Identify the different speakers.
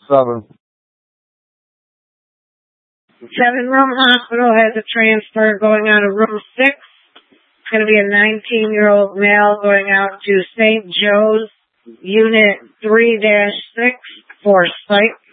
Speaker 1: 7.
Speaker 2: 7-room hospital has a transfer going out of room 6. It's going to be a 19-year-old male going out to St. Joe's, Unit 3-6 for psych.